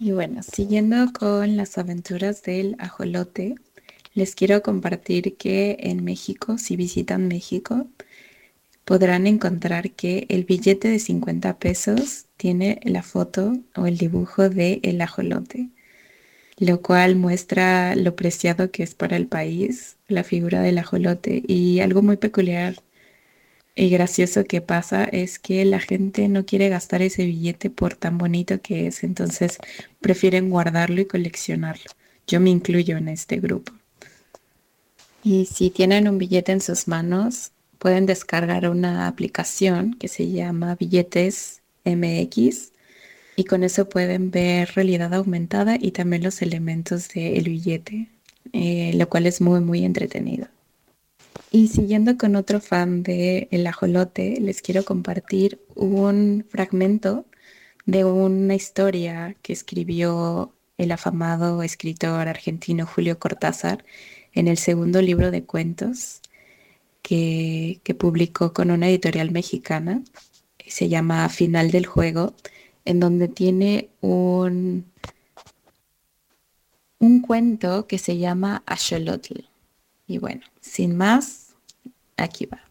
Y bueno, siguiendo con las aventuras del ajolote, les quiero compartir que en México, si visitan México, podrán encontrar que el billete de 50 pesos tiene la foto o el dibujo de el ajolote, lo cual muestra lo preciado que es para el país la figura del ajolote. Y algo muy peculiar y gracioso que pasa es que la gente no quiere gastar ese billete por tan bonito que es, entonces prefieren guardarlo y coleccionarlo. Yo me incluyo en este grupo. Y si tienen un billete en sus manos, pueden descargar una aplicación que se llama Billetes MX y con eso pueden ver realidad aumentada y también los elementos del billete, lo cual es muy, muy entretenido. Y siguiendo con otro fan de El Ajolote, les quiero compartir un fragmento de una historia que escribió el afamado escritor argentino Julio Cortázar en el segundo libro de cuentos que publicó con una editorial mexicana. Se llama Final del Juego, en donde tiene un cuento que se llama Axolotl. Y bueno, sin más, aquí va.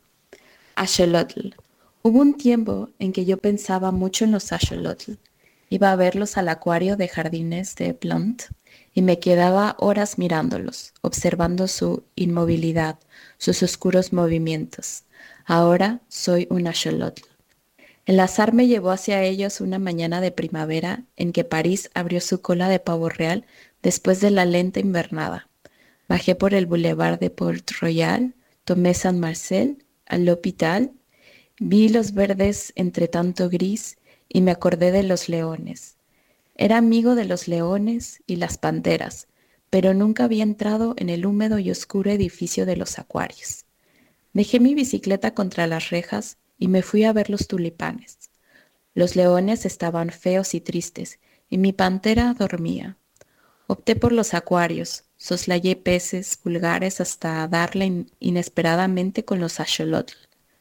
Axolotl. Hubo un tiempo en que yo pensaba mucho en los axolotl. Iba a verlos al acuario de jardines de Blount y me quedaba horas mirándolos, observando su inmovilidad, sus oscuros movimientos. Ahora soy un axolotl. El azar me llevó hacia ellos una mañana de primavera en que París abrió su cola de pavo real después de la lenta invernada. Bajé por el boulevard de Port Royal, tomé San Marcel, al L'Hôpital, vi los verdes entre tanto gris y me acordé de los leones. Era amigo de los leones y las panteras, pero nunca había entrado en el húmedo y oscuro edificio de los acuarios. Dejé mi bicicleta contra las rejas y me fui a ver los tulipanes. Los leones estaban feos y tristes, y mi pantera dormía. Opté por los acuarios, soslayé peces vulgares hasta darle inesperadamente con los axolotl.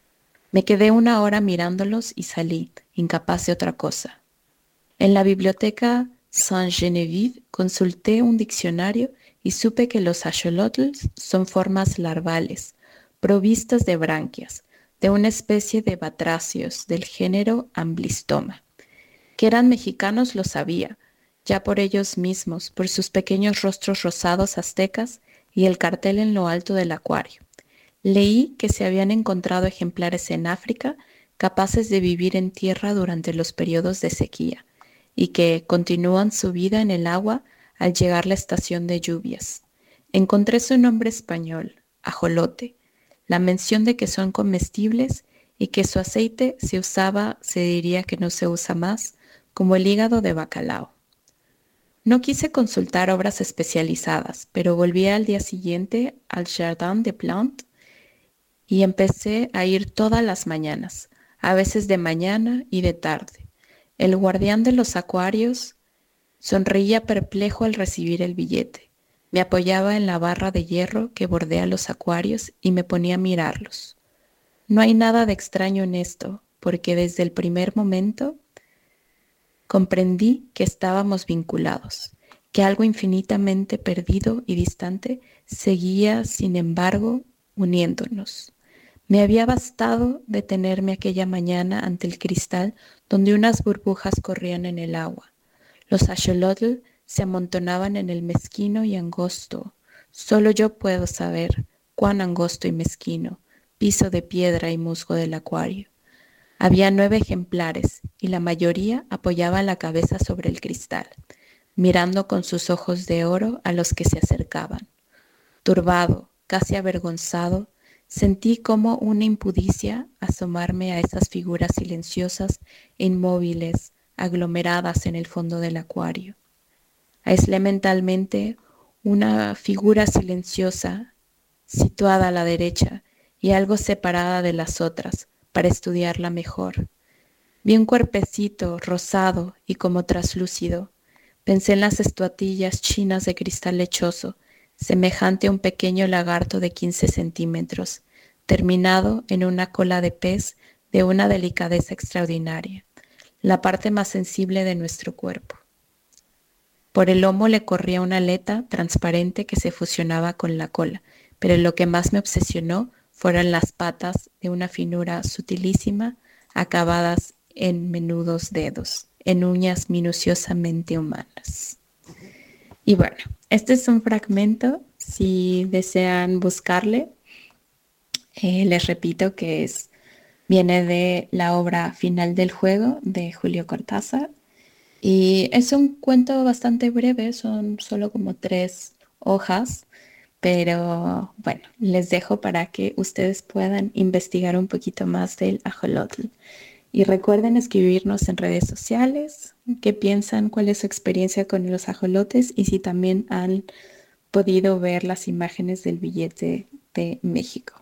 Me quedé una hora mirándolos y salí, incapaz de otra cosa. En la biblioteca Saint-Geneviève consulté un diccionario y supe que los axolotls son formas larvales, provistas de branquias, de una especie de batracios del género Amblystoma. Que eran mexicanos lo sabía, ya por ellos mismos, por sus pequeños rostros rosados aztecas y el cartel en lo alto del acuario. Leí que se habían encontrado ejemplares en África capaces de vivir en tierra durante los periodos de sequía y que continúan su vida en el agua al llegar la estación de lluvias. Encontré su nombre español, ajolote, la mención de que son comestibles y que su aceite se usaba, se diría que no se usa más, como el hígado de bacalao. No quise consultar obras especializadas, pero volví al día siguiente al Jardin des Plantes y empecé a ir todas las mañanas, a veces de mañana y de tarde. El guardián de los acuarios sonreía perplejo al recibir el billete. Me apoyaba en la barra de hierro que bordea los acuarios y me ponía a mirarlos. No hay nada de extraño en esto, porque desde el primer momento comprendí que estábamos vinculados, que algo infinitamente perdido y distante seguía, sin embargo, uniéndonos. Me había bastado detenerme aquella mañana ante el cristal donde unas burbujas corrían en el agua. Los axolotl se amontonaban en el mezquino y angosto. Solo yo puedo saber cuán angosto y mezquino, piso de piedra y musgo del acuario. Había 9 ejemplares y la mayoría apoyaba la cabeza sobre el cristal, mirando con sus ojos de oro a los que se acercaban. Turbado, casi avergonzado, sentí como una impudicia asomarme a esas figuras silenciosas e inmóviles, aglomeradas en el fondo del acuario. Aislé mentalmente una figura silenciosa situada a la derecha y algo separada de las otras para estudiarla mejor. Vi un cuerpecito rosado y como traslúcido. Pensé en las estatuillas chinas de cristal lechoso, semejante a un pequeño lagarto de 15 centímetros, terminado en una cola de pez de una delicadeza extraordinaria, la parte más sensible de nuestro cuerpo. Por el lomo le corría una aleta transparente que se fusionaba con la cola, pero lo que más me obsesionó fueron las patas de una finura sutilísima, acabadas en menudos dedos, en uñas minuciosamente humanas. Y bueno, este es un fragmento, si desean buscarle, les repito que viene de la obra Final del Juego de Julio Cortázar y es un cuento bastante breve, son solo como 3 hojas, pero bueno, les dejo para que ustedes puedan investigar un poquito más del ajolotl. Y recuerden escribirnos en redes sociales qué piensan, cuál es su experiencia con los ajolotes y si también han podido ver las imágenes del billete de México.